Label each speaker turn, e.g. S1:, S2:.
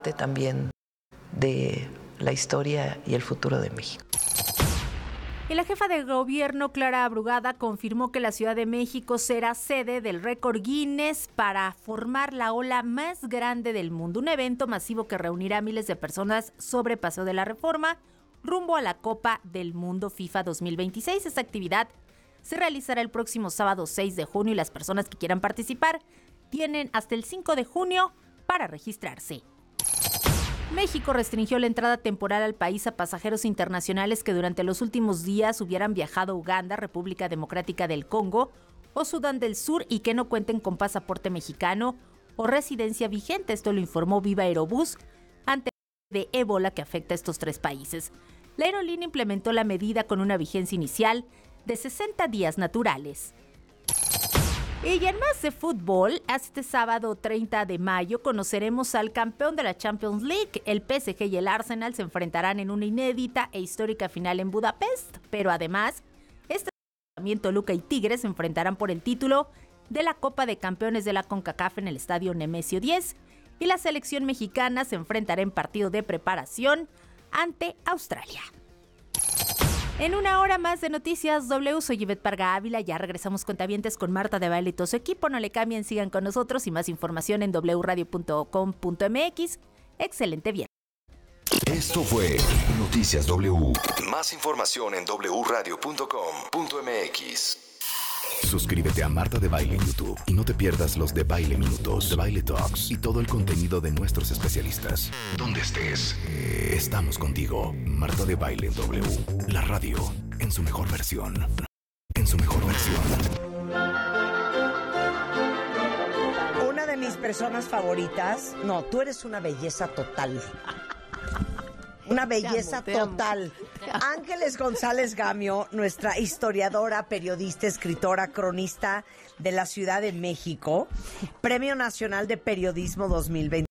S1: también de la historia y el futuro de México.
S2: Y la jefa de gobierno, Clara Brugada, confirmó que la Ciudad de México será sede del récord Guinness para formar la ola más grande del mundo. Un evento masivo que reunirá a miles de personas sobre Paseo de la Reforma rumbo a la Copa del Mundo FIFA 2026. Esta actividad se realizará el próximo sábado 6 de junio y las personas que quieran participar tienen hasta el 5 de junio para registrarse. México restringió la entrada temporal al país a pasajeros internacionales que durante los últimos días hubieran viajado a Uganda, República Democrática del Congo o Sudán del Sur y que no cuenten con pasaporte mexicano o residencia vigente. Esto lo informó Viva Aerobús ante el de ébola que afecta a estos tres países. La aerolínea implementó la medida con una vigencia inicial de 60 días naturales. Y en más de fútbol, este sábado 30 de mayo conoceremos al campeón de la Champions League. El PSG y el Arsenal se enfrentarán en una inédita e histórica final en Budapest. Pero además, este también Toluca y Tigres se enfrentarán por el título de la Copa de Campeones de la CONCACAF en el Estadio Nemesio 10. Y la selección mexicana se enfrentará en partido de preparación ante Australia. En una hora más de Noticias W, soy Ivette Parga Ávila. Ya regresamos cuentavientes con Marta de Baile y todo su equipo. No le cambien, sigan con nosotros y más información en wradio.com.mx. Excelente viernes.
S3: Esto fue Noticias W. Más información en wradio.com.mx. Suscríbete a Marta de Baile en YouTube y no te pierdas los de Baile Minutos, de Baile Talks y todo el contenido de nuestros especialistas. Donde estés, estamos contigo. Marta de Baile en W, la radio en su mejor versión. En su mejor versión.
S4: Una de mis personas favoritas. No, tú eres una belleza total. Una belleza total. Ángeles González Gamio, nuestra historiadora, periodista, escritora, cronista de la Ciudad de México, Premio Nacional de Periodismo 2020.